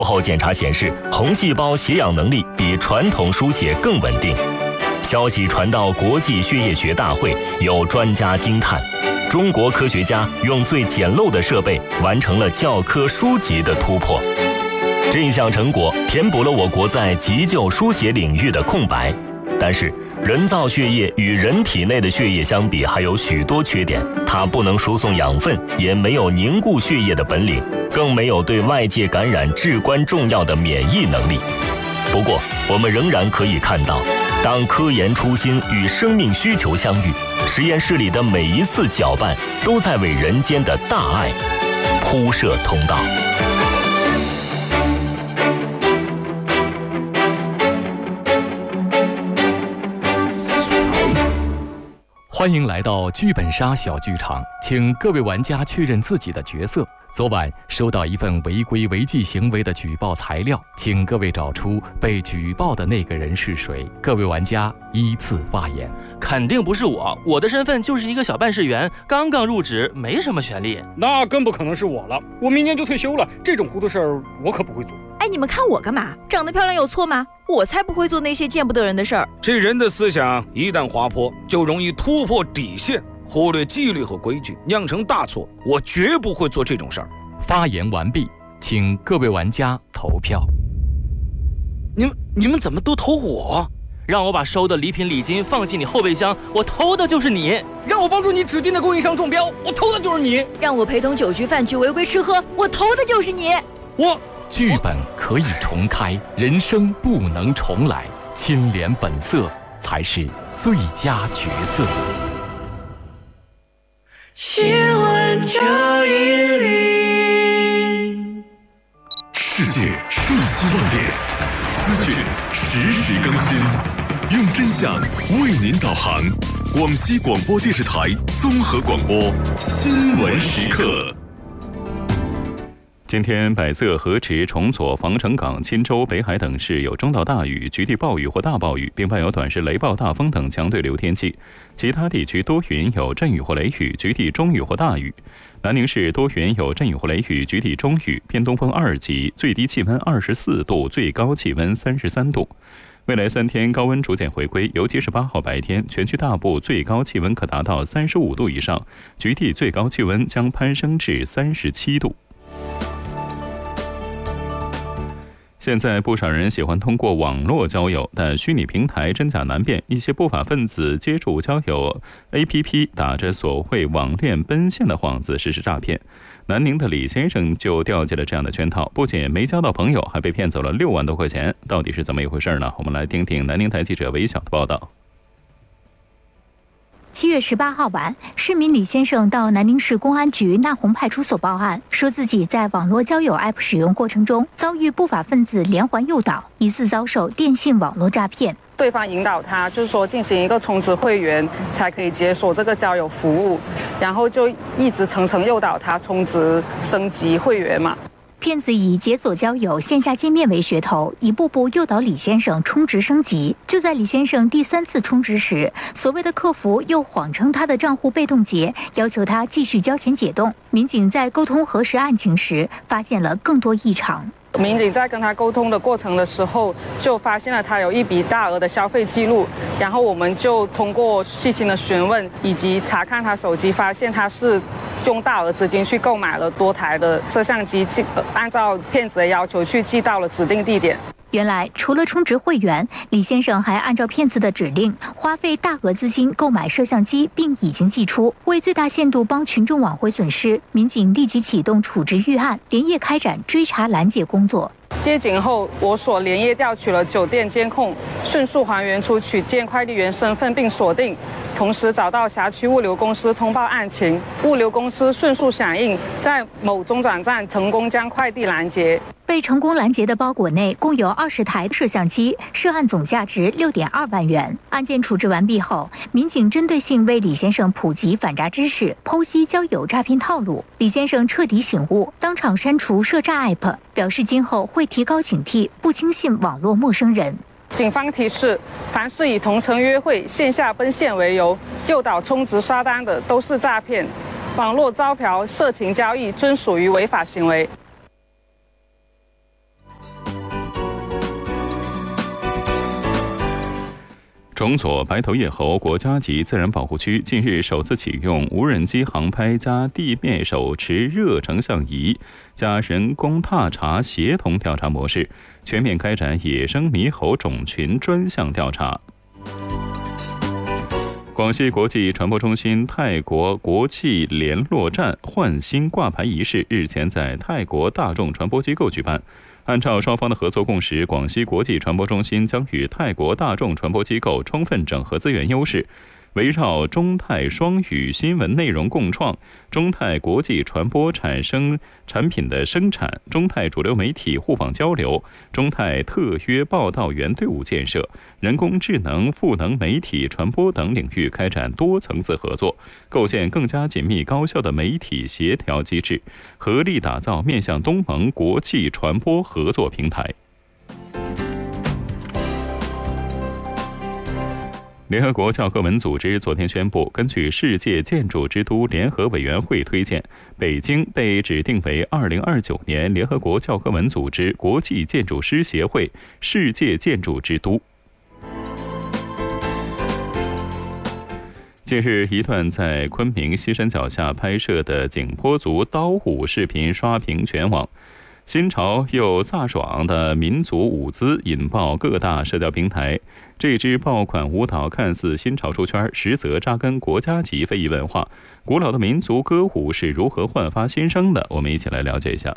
后检查显示，红细胞携氧能力比传统输血更稳定。消息传到国际血液学大会，有专家惊叹：中国科学家用最简陋的设备完成了教科书级的突破。这项成果填补了我国在急救输血领域的空白。但是，人造血液与人体内的血液相比，还有许多缺点。它不能输送养分，也没有凝固血液的本领，更没有对外界感染至关重要的免疫能力。不过，我们仍然可以看到，当科研初心与生命需求相遇，实验室里的每一次搅拌，都在为人间的大爱铺设通道。 欢迎来到剧本杀小剧场，请各位玩家确认自己的角色。昨晚收到一份违规违纪行为的举报材料，请各位找出被举报的那个人是谁。各位玩家依次发言。 肯定不是我的身份就是一个小办事员，刚刚入职，没什么权利。 那更不可能是我了，我明年就退休了，这种糊涂事儿我可不会做。 哎，你们看我干嘛？长得漂亮有错吗？我才不会做那些见不得人的事儿。 这人的思想一旦滑坡，就容易突破底线，忽略纪律和规矩，酿成大错。我绝不会做这种事儿。 发言完毕，请各位玩家投票。 你们怎么都投我？ 让我把收的礼品礼金放进你后备箱，我投的就是你。 让我帮助你指定的供应商中标，我投的就是你。 让我陪同酒局饭局违规吃喝，我投的就是你。 剧本可以重开，人生不能重来，清廉本色才是最佳角色。 新闻910， 世界瞬息万变，资讯实时更新，用真相为您导航。广西广播电视台综合广播新闻时刻。 今天，百色、河池、崇左、防城港、钦州、北海等市有中到大雨，局地暴雨或大暴雨，并伴有短时雷暴、大风等强对流天气。其他地区多云，有阵雨或雷雨，局地中雨或大雨。南宁市多云，有阵雨或雷雨，局地中雨，偏东风2级，最低气温24度，最高气温33度。未来3天高温逐渐回归，尤其是8号白天，全区大部最高气温可达到35度以上，局地最高气温将攀升至37度。现在不少人喜欢通过网络交友，但虚拟平台真假难辨，一些不法分子接触交友 APP， 打着所谓网恋奔现的幌子实施诈骗。南宁的李先生就掉进了这样的圈套，不仅没交到朋友，还被骗走了6万多块钱。到底是怎么一回事呢？我们来听听南宁台记者韦晓的报道。 7月18号晚，市民李先生到南宁市公安局纳洪派出所报案，说自己在网络交友 App 使用过程中遭遇不法分子连环诱导，疑似遭受电信网络诈骗。 对方引导他，就是说进行一个充值会员才可以解锁这个交友服务，然后就一直层层诱导他充值升级会员嘛。 骗子以解锁交友、线下见面为噱头，一步步诱导李先生充值升级。就在李先生第3次充值时，所谓的客服又谎称他的账户被冻结，要求他继续交钱解冻。民警在沟通核实案情时，发现了更多异常。 民警在跟他沟通的过程的时候，就发现了他有一笔大额的消费记录，然后我们就通过细心的询问以及查看他手机，发现他是用大额资金去购买了多台的摄像机，按照骗子的要求去寄到了指定地点。 原来，除了充值会员，李先生还按照骗子的指令，花费大额资金购买摄像机，并已经寄出。为最大限度帮群众挽回损失，民警立即启动处置预案，连夜开展追查拦截工作。 接警后，我所连夜调取了酒店监控，迅速还原出取件快递员身份并锁定，同时找到辖区物流公司通报案情，物流公司迅速响应，在某中转站成功将快递拦截。 被成功拦截的包裹内共有20台摄像机，涉案总价值6.2万元。案件处置完毕后，民警针对性为李先生普及反诈知识，剖析交友诈骗套路。李先生彻底醒悟，当场删除涉诈 App， 表示今后会提高警惕，不轻信网络陌生人。 警方提示，凡是以同城约会、线下奔现为由诱导充值刷单的，都是诈骗。网络招嫖、色情交易均属于违法行为。 重左白头叶猴国家级自然保护区近日首次启用无人机航拍加地面手持热成像仪加人工踏查协同调查模式，全面开展野生猕猴种群专项调查。广西国际传播中心泰国国际联络站换新挂牌仪式日前在泰国大众传播机构举办。按照双方的合作共识，广西国际传播中心将与泰国大众传播机构充分整合资源优势，围绕中泰双语新闻内容共创、中泰国际传播产品的生产、中泰主流媒体互访交流、中泰特约报道员队伍建设、人工智能赋能媒体传播等领域开展多层次合作，构建更加紧密高效的媒体协调机制，合力打造面向东盟国际传播合作平台。联合国教科文组织昨天宣布，根据世界建筑之都联合委员会推荐，北京被指定为2029年联合国教科文组织国际建筑师协会世界建筑之都。近日，一段在昆明西山脚下拍摄的景颇族刀舞视频刷屏全网。新潮又飒爽的民族舞姿引爆各大社交平台。这支爆款舞蹈看似新潮出圈，实则扎根国家级非遗文化。古老的民族歌舞是如何焕发新生的？我们一起来了解一下。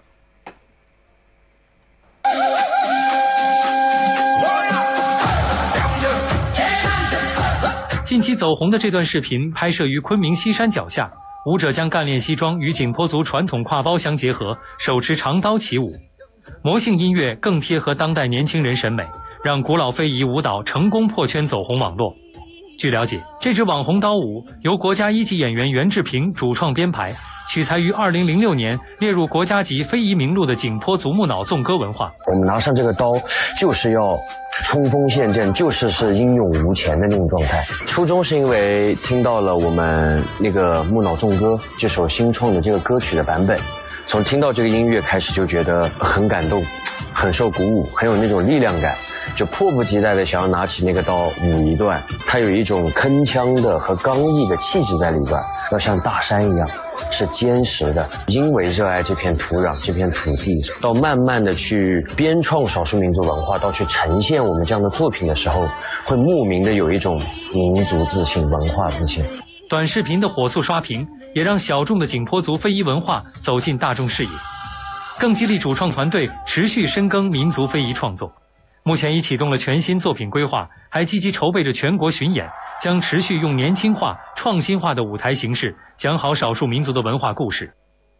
近期走红的这段视频拍摄于昆明西山脚下，舞者将干练西装与景颇族传统挎包相结合，手持长刀起舞。魔性音乐更贴合当代年轻人审美，让古老非遗舞蹈成功破圈走红网络。据了解，这支网红刀舞由国家一级演员袁志平主创编排，取材于2006年列入国家级非遗名录的景颇族木脑纵歌文化。 我们拿上这个刀，就是要冲锋陷阵，是英勇无前的那种状态。初衷是因为听到了我们那个木脑纵歌这首新创的这个歌曲的版本，从听到这个音乐开始就觉得很感动，很受鼓舞，很有那种力量感，就迫不及待的想要拿起那个刀舞一段。它有一种铿锵的和刚毅的气质在里边，要像大山一样是坚实的。因为热爱这片土壤这片土地，到慢慢的去编创少数民族文化，到去呈现我们这样的作品的时候，会莫名的有一种民族自信、文化自信。 短视频的火速刷屏，也让小众的景颇族非遗文化走进大众视野，更激励主创团队持续深耕民族非遗创作。目前已启动了全新作品规划，还积极筹备着全国巡演，将持续用年轻化、创新化的舞台形式讲好少数民族的文化故事。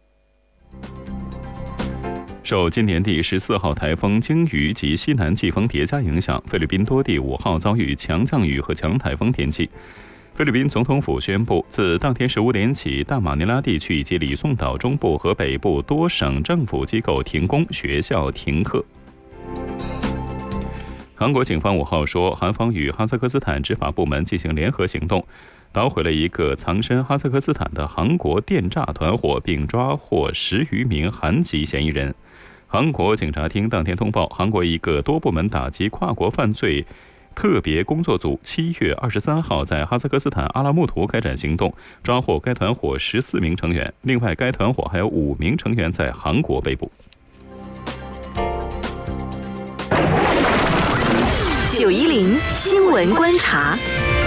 受今年第14号台风鲸鱼及西南季风叠加影响，菲律宾多地5号遭遇强降雨和强台风天气。菲律宾总统府宣布，自当天15点起，大马尼拉地区以及里宋岛中部和北部多省政府机构停工，学校停课。韩国警方5号说，韩方与哈萨克斯坦执法部门进行联合行动，捣毁了一个藏身哈萨克斯坦的韩国电诈团伙，并抓获10余名韩籍嫌疑人。韩国警察厅当天通报，韩国一个多部门打击跨国犯罪特别工作组7月23号在哈萨克斯坦阿拉木图开展行动，抓获该团伙14名成员，另外该团伙还有5名成员在韩国被捕。 910新闻观察。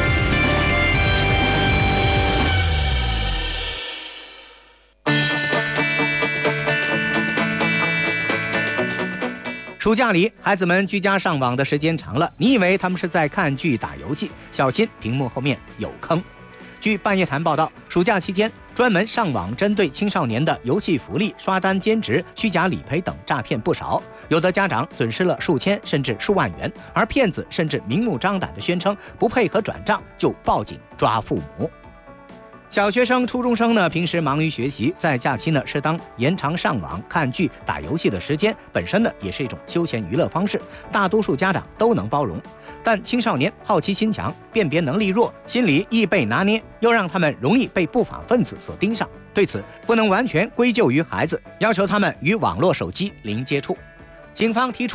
暑假里，孩子们居家上网的时间长了，你以为他们是在看剧、打游戏，小心屏幕后面有坑。据半夜谈报道，暑假期间，专门上网针对青少年的游戏福利、刷单兼职、虚假理赔等诈骗不少，有的家长损失了数千甚至数万元，而骗子甚至明目张胆地宣称不配合转账就报警抓父母。小学生、初中生呢，平时忙于学习，在假期呢，适当延长上网、看剧、打游戏的时间，本身呢也是一种休闲娱乐方式，大多数家长都能包容。但青少年好奇心强，辨别能力弱，心理易被拿捏，又让他们容易被不法分子所盯上。对此，不能完全归咎于孩子，要求他们与网络手机零接触。警方提出